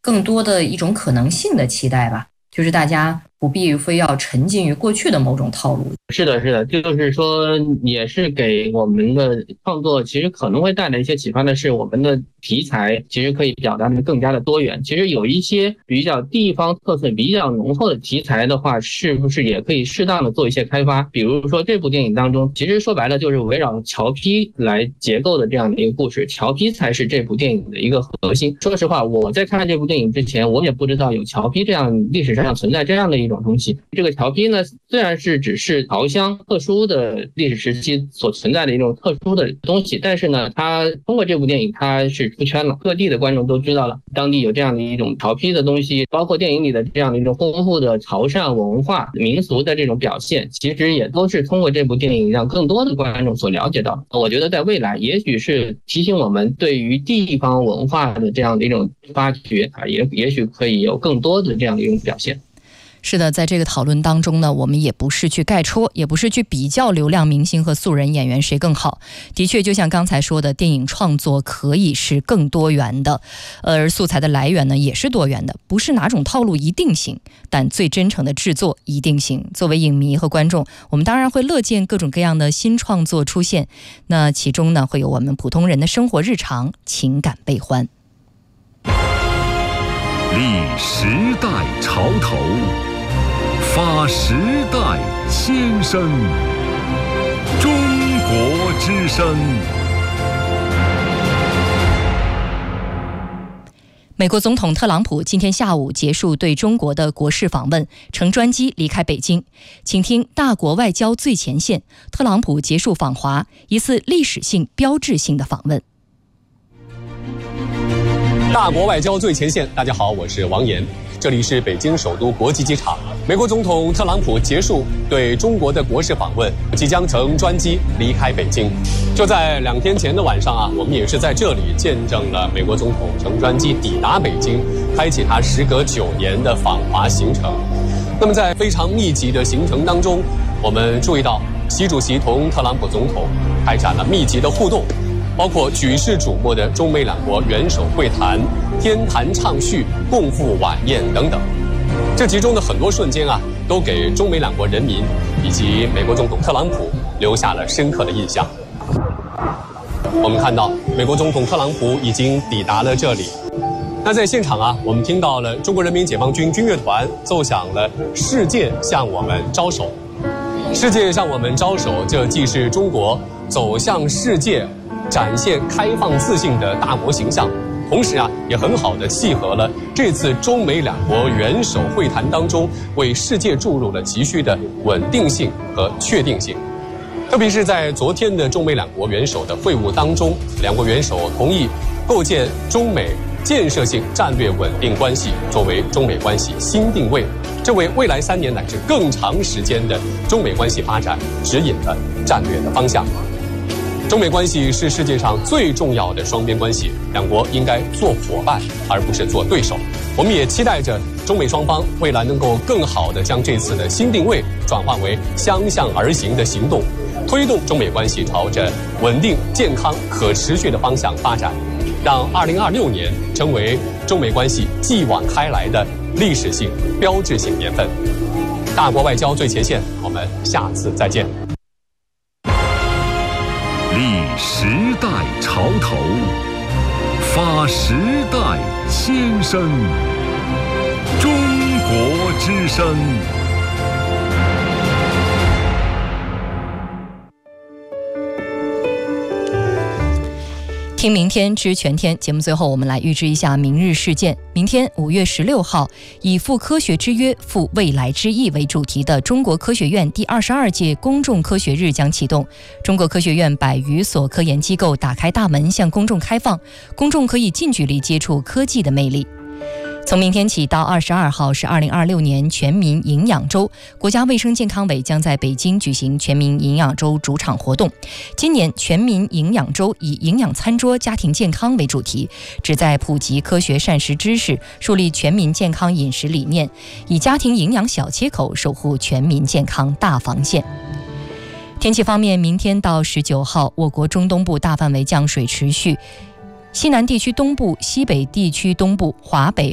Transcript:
更多的一种可能性的期待吧，就是大家不必非要沉浸于过去的某种套路。 是的，就是说也是给我们的创作其实可能会带来一些启发的是，我们的题材其实可以表达的更加的多元。其实有一些比较地方特色比较浓厚的题材的话，是不是也可以适当的做一些开发？比如说这部电影当中，其实说白了就是围绕侨批来结构的这样的一个故事，侨批才是这部电影的一个核心。说实话，我在看这部电影之前，我也不知道有侨批这样历史上存在这样的一种东西。这个侨批呢，虽然是只是侨乡特殊的历史时期所存在的一种特殊的东西，但是呢，它通过这部电影它是出圈了，各地的观众都知道了当地有这样的一种侨批的东西，包括电影里的这样的一种丰富的潮汕文化民俗的这种表现，其实也都是通过这部电影让更多的观众所了解到。我觉得在未来也许是提醒我们对于地方文化的这样的一种发掘啊，也许可以有更多的这样的一种表现。 是的，在这个讨论当中呢，我们也不是去概戳，也不是去比较流量明星和素人演员谁更好。的确，就像刚才说的，电影创作可以是更多元的，而素材的来源呢也是多元的，不是哪种套路一定行，但最真诚的制作一定行。作为影迷和观众，我们当然会乐见各种各样的新创作出现，那其中呢会有我们普通人的生活日常、情感悲欢。 立时代潮头，发时代先声，中国之声。 美国总统特朗普今天下午结束对中国的国事访问，乘专机离开北京。请听大国外交最前线，特朗普结束访华，一次历史性标志性的访问。 大国外交最前线，大家好，我是王岩，这里是北京首都国际机场。美国总统特朗普结束对中国的国事访问，即将乘专机离开北京。就在2天前的晚上啊，我们也是在这里见证了美国总统乘专机抵达北京，开启他时隔9年的访华行程。那么在非常密集的行程当中，我们注意到习主席同特朗普总统开展了密集的互动，包括举世瞩目的中美两国元首会谈、天坛畅叙、共赴晚宴等等。这其中的很多瞬间啊，都给中美两国人民以及美国总统特朗普留下了深刻的印象。我们看到美国总统特朗普已经抵达了这里。那在现场啊，我们听到了中国人民解放军军乐团奏响了《世界向我们招手》。世界向我们招手，这既是中国走向世界、展现开放自信的大国形象，同时啊，也很好地契合了这次中美两国元首会谈当中为世界注入了急需的稳定性和确定性。特别是在昨天的中美两国元首的会晤当中，两国元首同意构建中美建设性战略稳定关系作为中美关系新定位，这为未来3年乃至更长时间的中美关系发展指引了战略的方向。中美关系是世界上最重要的双边关系，两国应该做伙伴而不是做对手。我们也期待着中美双方未来能够更好地将这次的新定位转化为相向而行的行动，推动中美关系朝着稳定、健康、可持续的方向发展，让2026年成为中美关系继往开来的历史性、标志性年份。大国外交最前线，我们下次再见。 立时代潮头，发时代先声，中国之声。 听明天知全天节目，最后我们来预知一下明日事件。明天5月16号，以赴科学之约、赴未来之翼为主题的中国科学院第22届公众科学日将启动。中国科学院100余所科研机构打开大门向公众开放，公众可以近距离接触科技的魅力。从明天起到22号是2026年全民营养周，国家卫生健康委将在北京举行全民营养周主场活动。今年全民营养周以营养餐桌、家庭健康为主题，旨在普及科学膳食知识，树立全民健康饮食理念，以家庭营养小切口守护全民健康大防线。天气方面，明天到19号，我国中东部大范围降水持续，西南地区东部、西北地区东部、华北